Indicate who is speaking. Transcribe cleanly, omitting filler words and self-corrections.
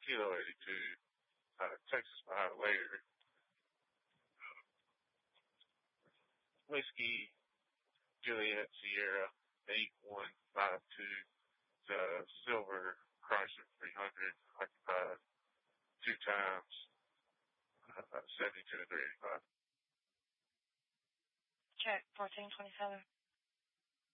Speaker 1: Kilo 82, Texas Violator, Whiskey, Juliet Sierra 8152, Silver Chrysler 300, occupied 2 times, 72 to 385.
Speaker 2: Check 1427.